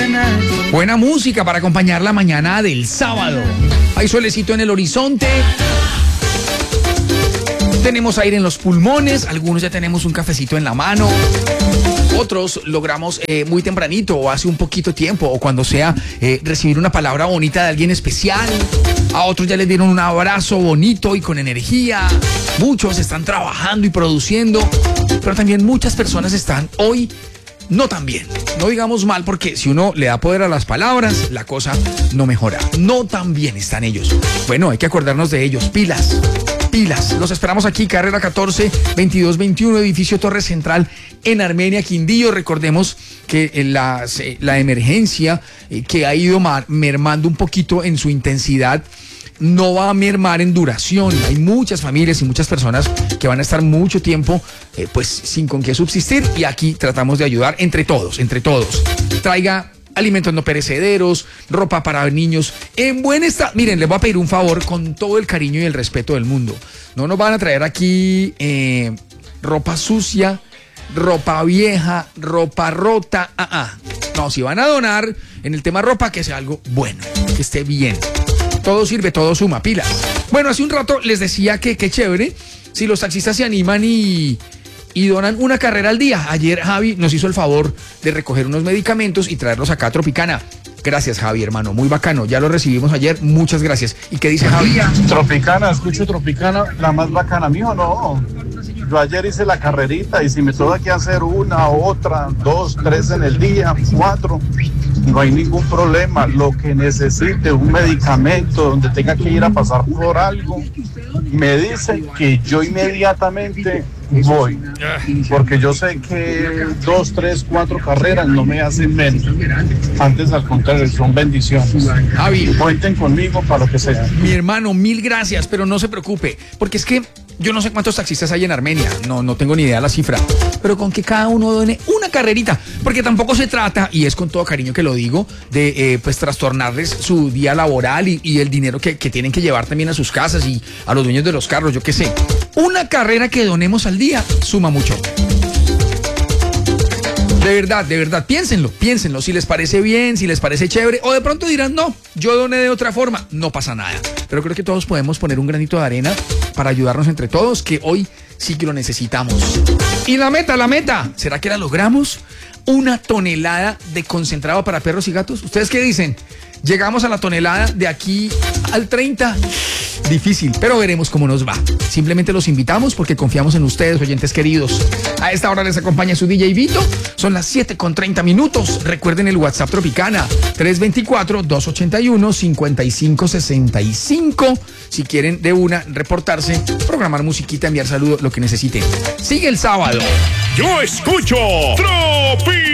Buena música para acompañar la mañana del sábado. Hay solecito en el horizonte. Tenemos aire en los pulmones. Algunos ya tenemos un cafecito en la mano. Otros logramos muy tempranito o hace un poquito tiempo o cuando sea recibir una palabra bonita de alguien especial. A otros ya les dieron un abrazo bonito y con energía. Muchos están trabajando y produciendo, pero también muchas personas están hoy no tan bien. No digamos mal, porque si uno le da poder a las palabras, la cosa no mejora. No tan bien están ellos. Bueno, hay que acordarnos de ellos. Pilas. Los esperamos aquí, carrera 14, 2221, edificio Torre Central en Armenia, Quindío. Recordemos que la emergencia que ha ido mermando un poquito en su intensidad no va a mermar en duración. Hay muchas familias y muchas personas que van a estar mucho tiempo pues sin con qué subsistir, y aquí tratamos de ayudar entre todos. Traiga alimentos no perecederos, ropa para niños en buen estado. Miren, les voy a pedir un favor con todo el cariño y el respeto del mundo. No nos van a traer aquí ropa sucia, ropa vieja, ropa rota. No, si van a donar en el tema ropa, que sea algo bueno, que esté bien. Todo sirve, todo suma, pilas. Bueno, hace un rato les decía que qué chévere si los taxistas se animan y donan una carrera al día. Ayer Javi nos hizo el favor de recoger unos medicamentos y traerlos acá a Tropicana. Gracias, Javi, hermano, muy bacano. Ya lo recibimos ayer, muchas gracias. ¿Y qué dice Javi? Tropicana, escucho Tropicana, la más bacana. Mijo, no. Yo ayer hice la carrerita y si me tengo que hacer una, otra, 2, 3 en el día, 4, no hay ningún problema. Lo que necesite, un medicamento, donde tenga que ir a pasar por algo, me dice que yo inmediatamente voy, porque yo sé que 2, 3, 4 carreras no me hacen menos. Antes, al contrario, son bendiciones. Javi, cuenten conmigo para lo que sea. Mi hermano, mil gracias, pero no se preocupe, porque es que yo no sé cuántos taxistas hay en Armenia, no tengo ni idea de la cifra, pero con que cada uno done una carrerita, porque tampoco se trata, y es con todo cariño que lo digo, de pues trastornarles su día laboral y el dinero que tienen que llevar también a sus casas y a los dueños de los carros, yo qué sé. Una carrera que donemos al día suma mucho. De verdad, piénsenlo, si les parece bien, si les parece chévere, o de pronto dirán, no, yo doné de otra forma, no pasa nada. Pero creo que todos podemos poner un granito de arena para ayudarnos entre todos, que hoy sí que lo necesitamos. Y la meta, ¿será que la logramos? 1 tonelada de concentrado para perros y gatos. ¿Ustedes qué dicen? ¿Llegamos a la tonelada de aquí al 30? Difícil, pero veremos cómo nos va. Simplemente los invitamos porque confiamos en ustedes, oyentes queridos. A esta hora les acompaña su DJ Vito. Son las 7:30. Recuerden el WhatsApp Tropicana, 324-281-5565. Si quieren de una reportarse, programar musiquita, enviar saludos, lo que necesiten. Sigue el sábado. Yo escucho Tropi.